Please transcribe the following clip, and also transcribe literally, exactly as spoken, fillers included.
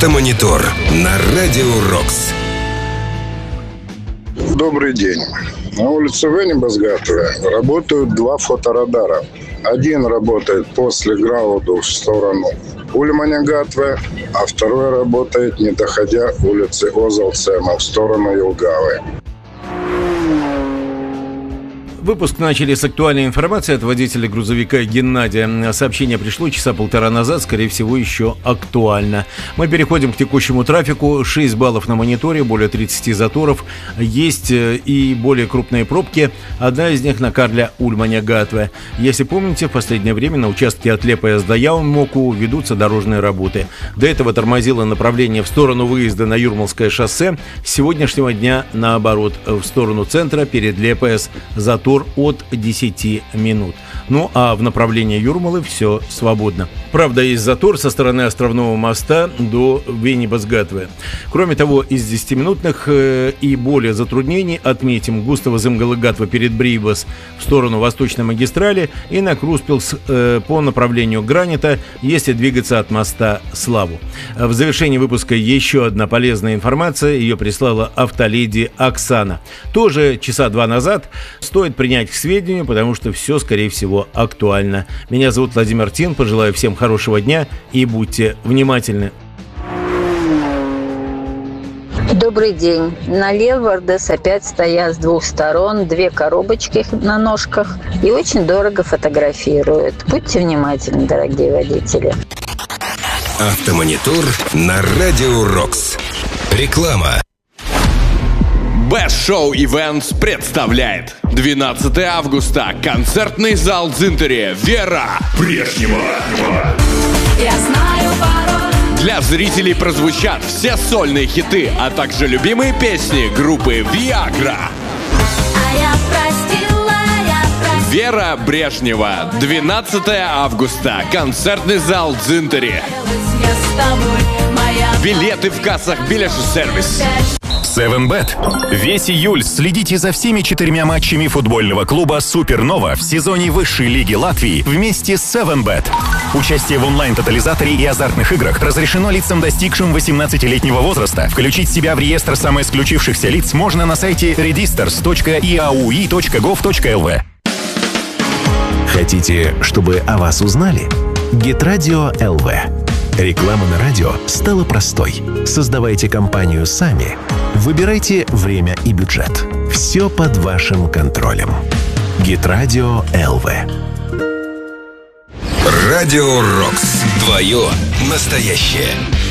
Автомонитор на Радио Рокс. Добрый день. На улице Венебазгатове работают два фоторадара. Один работает после Грауду в сторону Ульманя-Гатве, а второй работает, не доходя улицы Озалцема в сторону Елгавы. Выпуск начали с актуальной информации от водителя грузовика Геннадия. Сообщение пришло часа полтора назад, скорее всего, еще актуально. Мы переходим к текущему трафику. шесть баллов на мониторе, более тридцати заторов. Есть и более крупные пробки. Одна из них на Карля Ульманя-Гатве. Если помните, в последнее время на участке от Лепаяс до Яунмоку ведутся дорожные работы. До этого тормозило направление в сторону выезда на Юрмалское шоссе. С сегодняшнего дня, наоборот, в сторону центра перед Лепаяс затор от десяти минут. Ну а в направлении Юрмалы все свободно. Правда, есть затор со стороны Островного моста до Венебазгатве. Кроме того, из десятиминутных э, и более затруднений отметим Густаво-Земгалы-Гатве перед Брейбас в сторону Восточной магистрали и на Круспилс э, по направлению Гранита, если двигаться от моста Славу. В завершении выпуска еще одна полезная информация. Ее прислала автоледи Оксана. Тоже часа два назад. Стоит принять к сведению, потому что все, скорее всего, актуально. Меня зовут Владимир Тин. Пожелаю всем хорошего дня и будьте внимательны. Добрый день. Налево РДС опять стоят с двух сторон, две коробочки на ножках и очень дорого фотографируют. Будьте внимательны, дорогие водители. Автомонитор на Радио Рокс. Реклама. Best Show Events представляет двенадцатого августа. Концертный зал Дзинтери. Вера Брежнева. Я знаю пароль. Для зрителей прозвучат все сольные хиты, а также любимые песни группы Viagra. А я простила, я простила. Вера Брежнева. двенадцатого августа. Концертный зал Дзинтери. Я с тобой, моя... Билеты в кассах Билет-сервис. севен бет. Весь июль следите за всеми четырьмя матчами футбольного клуба «Супернова» в сезоне высшей лиги Латвии вместе с севен бет. Участие в онлайн-тотализаторе и азартных играх разрешено лицам, достигшим восемнадцатилетнего возраста. Включить себя в реестр самоисключившихся лиц можно на сайте редистерс точка и эй ю и точка гов точка эл ви. Хотите, чтобы о вас узнали? Гитрадио эл ви. Реклама на радио стала простой. Создавайте компанию сами. Выбирайте время и бюджет. Все под вашим контролем. Гитрадио эл ви. Радио Рокс. Твое настоящее.